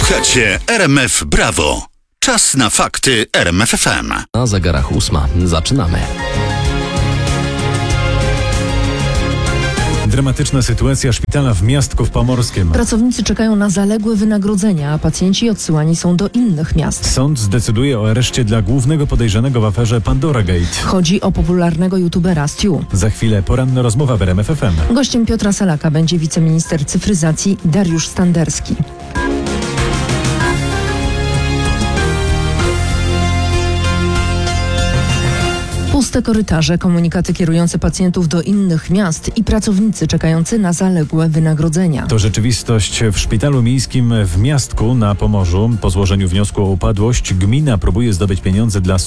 Słuchacie RMF Brawo. Czas na fakty RMF FM. Na zegarach 8. Zaczynamy. Dramatyczna sytuacja szpitala w Miastku Pomorskim. Pracownicy czekają na zaległe wynagrodzenia, a pacjenci odsyłani są do innych miast. Sąd zdecyduje o areszcie dla głównego podejrzanego w aferze Pandora Gate. Chodzi o popularnego youtubera Stu. Za chwilę poranna rozmowa w RMF FM. Gościem Piotra Salaka będzie wiceminister cyfryzacji Dariusz Standerski. Puste korytarze, komunikaty kierujące pacjentów do innych miast i pracownicy czekający na zaległe wynagrodzenia. To rzeczywistość w szpitalu miejskim w Miastku na Pomorzu. Po złożeniu wniosku o upadłość gmina próbuje zdobyć pieniądze dla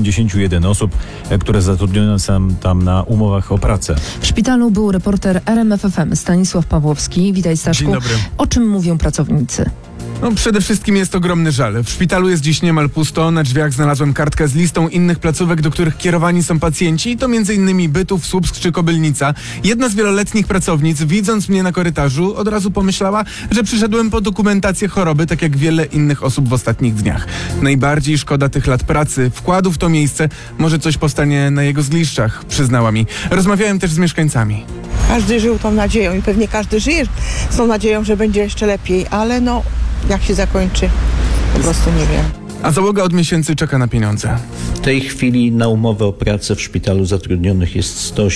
181 osób, które zatrudnione są tam na umowach o pracę. W szpitalu był reporter RMF FM Stanisław Pawłowski. Witaj, Staszku. Dzień dobry. O czym mówią pracownicy? No, przede wszystkim jest ogromny żal. W szpitalu jest dziś niemal pusto. Na drzwiach znalazłem kartkę z listą innych placówek, do których kierowani są pacjenci. I to m.in. Bytów, Słupsk czy Kobylnica. Jedna z wieloletnich pracownic, widząc mnie na korytarzu, od razu pomyślała, że przyszedłem po dokumentację choroby, tak jak wiele innych osób w ostatnich dniach. Najbardziej szkoda tych lat pracy, wkładu w to miejsce. Może coś powstanie na jego zgliszczach, przyznała mi. Rozmawiałem też z mieszkańcami. Każdy żył tą nadzieją i pewnie każdy żyje z tą nadzieją, że będzie jeszcze lepiej, ale no, jak się zakończy, po prostu nie wiem. A załoga od miesięcy czeka na pieniądze. W tej chwili na umowę o pracę w szpitalu zatrudnionych jest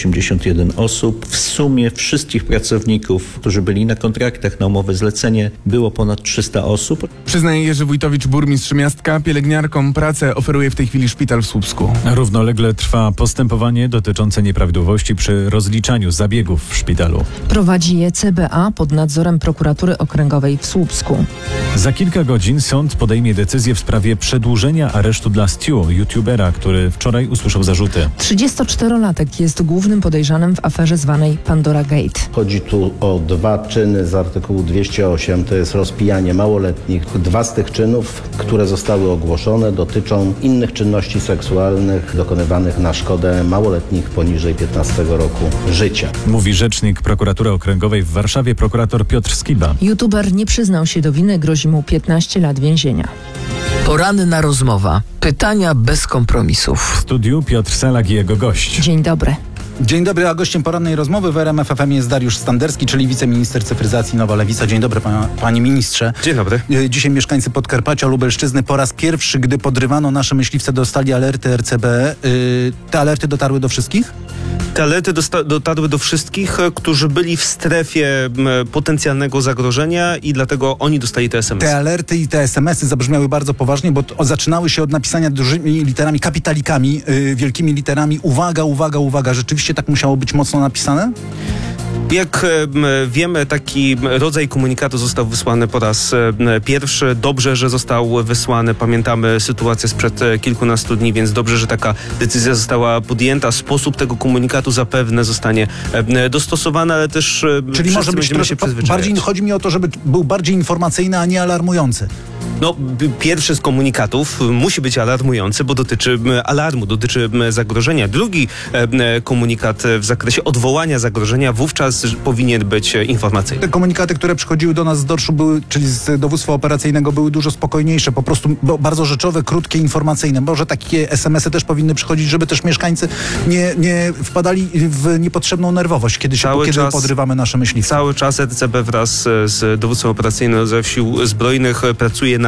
181 osób. W sumie wszystkich pracowników, którzy byli na kontraktach na umowę zlecenie, było ponad 300 osób. Przyznaje Jerzy Wójtowicz, burmistrz miastka. Pielęgniarkom pracę oferuje w tej chwili szpital w Słupsku. Równolegle trwa postępowanie dotyczące nieprawidłowości przy rozliczaniu zabiegów w szpitalu. Prowadzi je CBA pod nadzorem prokuratury okręgowej w Słupsku. Za kilka godzin sąd podejmie decyzję w sprawie przedłużenia aresztu dla Stu, youtubera, który wczoraj usłyszał zarzuty. 34-latek jest głównym podejrzanym w aferze zwanej Pandora Gate. Chodzi tu o 2 czyny z artykułu 208, to jest rozpijanie małoletnich. 2 z tych czynów, które zostały ogłoszone, dotyczą innych czynności seksualnych dokonywanych na szkodę małoletnich poniżej 15 roku życia. Mówi rzecznik prokuratury okręgowej w Warszawie, prokurator Piotr Skiba. YouTuber nie przyznał się do winy, grozi mu 15 lat więzienia. Poranna rozmowa. Pytania bez kompromisów. W studiu Piotr Salak i jego gość. Dzień dobry. Dzień dobry, a gościem porannej rozmowy w RMF FM jest Dariusz Standerski, czyli wiceminister cyfryzacji Nowa Lewica. Dzień dobry, panie ministrze. Dzień dobry. Dzisiaj mieszkańcy Podkarpacia, Lubelszczyzny po raz pierwszy, gdy podrywano nasze myśliwce, dostali alerty RCB. Te alerty dotarły do wszystkich? Te alerty dotarły do wszystkich, którzy byli w strefie potencjalnego zagrożenia i dlatego oni dostali te SMS-y. Te alerty i te SMS-y zabrzmiały bardzo poważnie, bo zaczynały się od napisania dużymi literami, kapitalikami, wielkimi literami. Uwaga, uwaga, uwaga. Rzeczywiście tak musiało być mocno napisane? Jak wiemy, taki rodzaj komunikatu został wysłany po raz pierwszy. Dobrze, że został wysłany. Pamiętamy sytuację sprzed kilkunastu dni, więc dobrze, że taka decyzja została podjęta. Sposób tego komunikatu zapewne zostanie dostosowany, ale też czyli może być będziemy się przyzwyczajać. Bardziej chodzi mi o to, żeby był bardziej informacyjny, a nie alarmujący. No, pierwszy z komunikatów musi być alarmujący, bo dotyczy alarmu, dotyczy zagrożenia. Drugi komunikat w zakresie odwołania zagrożenia wówczas powinien być informacyjny. Te komunikaty, które przychodziły do nas z DORSZ-u, czyli z dowództwa operacyjnego, były dużo spokojniejsze, po prostu bardzo rzeczowe, krótkie, informacyjne. Może takie SMS-y też powinny przychodzić, żeby też mieszkańcy nie wpadali w niepotrzebną nerwowość, kiedy podrywamy nasze myśliwce. Cały czas RCB wraz z dowództwem operacyjnym Rezerw Sił Zbrojnych pracuje